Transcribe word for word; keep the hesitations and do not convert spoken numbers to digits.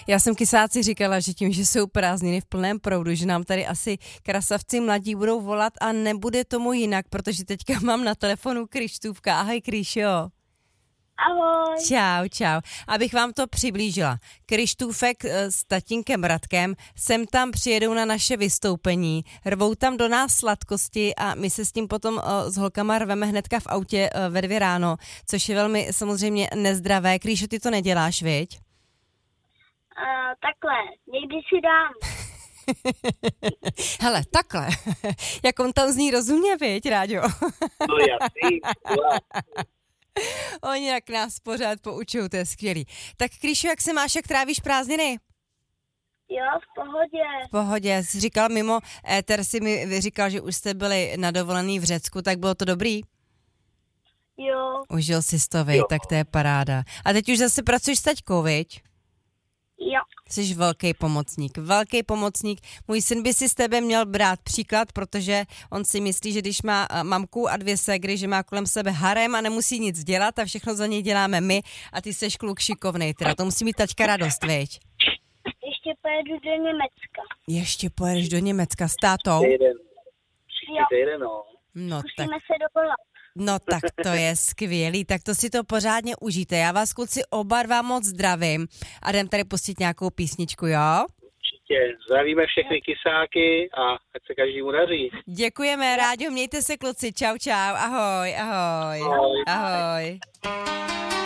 Já jsem kysáci říkala, že tím, že jsou prázdniny v plném proudu, že nám tady asi krasavci mladí budou volat a nebude tomu jinak, protože teďka mám na telefonu Krištůvka. Ahoj Krišo. Ahoj. Čau, čau. Abych vám to přiblížila. Krištůfek s tatínkem Radkem sem tam přijedou na naše vystoupení, rvou tam do nás sladkosti a my se s tím potom s holkama rveme hnedka v autě ve dvě ráno, což je velmi samozřejmě nezdravé. Krišo, ty to neděláš, viď? Uh, takhle, někdy si dám. Hele, takhle. Jak on tam zní rozumně, viď, Ráďo? No jasný. Oni jak nás pořád poučují, to je skvělý. Tak Krišo, jak se máš, jak trávíš prázdniny? Jo, v pohodě. V pohodě. Jsi říkal mimo éter, si mi říkal, že už jste byli na dovolený v Řecku, tak bylo to dobrý? Jo. Užil jsi to, viď, tak to je paráda. A teď už zase pracuješ s taťkou, viď? Jo. Jsi velký pomocník, velký pomocník. Můj syn by si z tebe měl brát příklad, protože on si myslí, že když má mamku a dvě ségry, že má kolem sebe harem a nemusí nic dělat a všechno za něj děláme my a ty seš kluk šikovnej, teda to musí mít taťka radost, viď? Ještě pojedu do Německa. Ještě pojedeš do Německa s tátou? Týden. Příští týden, no. No tak, Musíme se dovolat. no tak to je skvělý, tak to si to pořádně užijte. Já vás kluci oba dva moc zdravím a jdem tady pustit nějakou písničku, jo? Určitě. Zdravíme všechny kysáky a ať se každému daří. Děkujeme, Ráďo, mějte se kluci, čau, čau, ahoj, ahoj, Ahoj. ahoj.